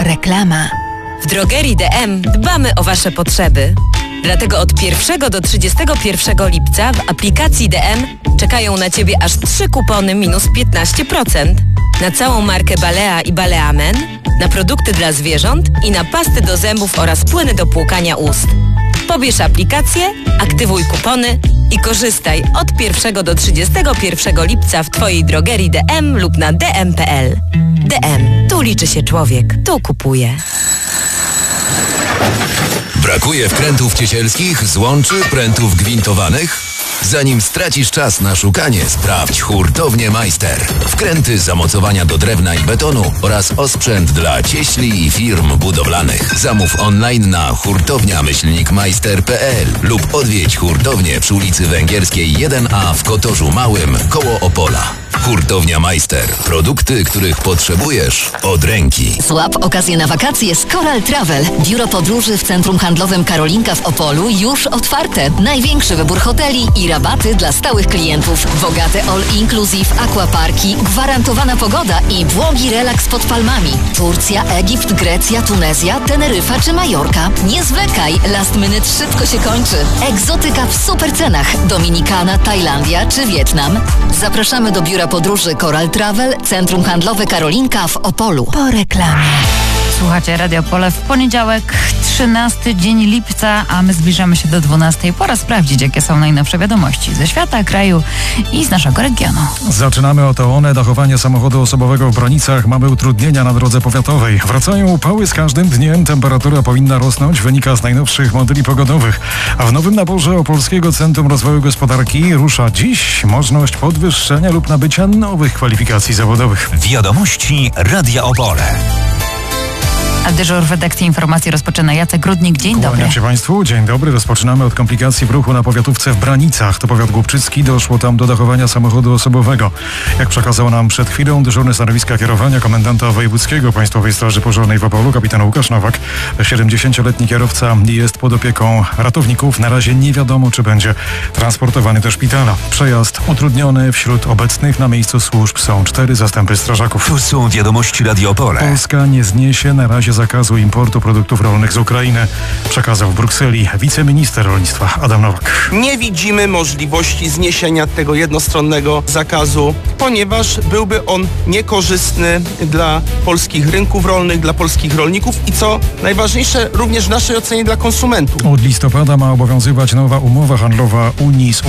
Reklama. W drogerii DM dbamy o Wasze potrzeby. Dlatego od 1 do 31 lipca w aplikacji DM czekają na Ciebie aż 3 kupony minus 15%. Na całą markę Balea i Balea Men, na produkty dla zwierząt i na pasty do zębów oraz płyny do płukania ust. Pobierz aplikację, aktywuj kupony i korzystaj od 1 do 31 lipca w Twojej drogerii DM lub na dm.pl. DM. Tu liczy się człowiek. Tu kupuje. Brakuje wkrętów ciesielskich, złączy, prętów gwintowanych? Zanim stracisz czas na szukanie, sprawdź Hurtownię Majster. Wkręty, zamocowania do drewna i betonu oraz osprzęt dla cieśli i firm budowlanych. Zamów online na hurtownia-majster.pl lub odwiedź hurtownię przy ulicy Węgierskiej 1A w Kotorzu Małym koło Opola. Hurtownia Majster. Produkty, których potrzebujesz od ręki. Złap okazję na wakacje z Coral Travel. Biuro podróży w Centrum Handlowym Karolinka w Opolu już otwarte. Największy wybór hoteli i rabaty dla stałych klientów. Bogate all-inclusive aquaparki, gwarantowana pogoda i błogi relaks pod palmami. Turcja, Egipt, Grecja, Tunezja, Teneryfa czy Majorka. Nie zwlekaj, last minute szybko się kończy. Egzotyka w super cenach. Dominikana, Tajlandia czy Wietnam. Zapraszamy do biura podróży Coral Travel, Centrum Handlowe Karolinka w Opolu. Po reklamie. Słuchacie Radio Opole w poniedziałek, 13 dzień lipca, a my zbliżamy się do 12. Pora sprawdzić, jakie są najnowsze wiadomości ze świata, kraju i z naszego regionu. Zaczynamy od ONE. Dachowanie samochodu osobowego w Branicach. Mamy utrudnienia na drodze powiatowej. Wracają upały z każdym dniem. Temperatura powinna rosnąć. Wynika z najnowszych modeli pogodowych. A w nowym naborze Opolskiego Centrum Rozwoju Gospodarki rusza dziś możliwość podwyższenia lub nabycia nowych kwalifikacji zawodowych. Wiadomości Radia Opole. A dyżur w redakcji informacji rozpoczyna Jacek Rudnik. Dzień dobry. Kłaniam się Państwu. Dzień dobry. Rozpoczynamy od komplikacji w ruchu na powiatówce w Branicach. To powiat głubczycki. Doszło tam do dachowania samochodu osobowego. Jak przekazał nam przed chwilą dyżurny stanowiska kierowania komendanta wojewódzkiego Państwowej Straży Pożarnej w Opolu, kapitan Łukasz Nowak, 70-letni kierowca jest pod opieką ratowników. Na razie nie wiadomo, czy będzie transportowany do szpitala. Przejazd utrudniony. Wśród obecnych na miejscu służb są 4 zastępy strażaków. Tu są wiadomości Radio Opole. Polska nie zniesie na razie zakazu importu produktów rolnych z Ukrainy, przekazał w Brukseli wiceminister rolnictwa Adam Nowak. Nie widzimy możliwości zniesienia tego jednostronnego zakazu, ponieważ byłby on niekorzystny dla polskich rynków rolnych, dla polskich rolników i co najważniejsze, również w naszej ocenie dla konsumentów. Od listopada ma obowiązywać nowa umowa handlowa Unii z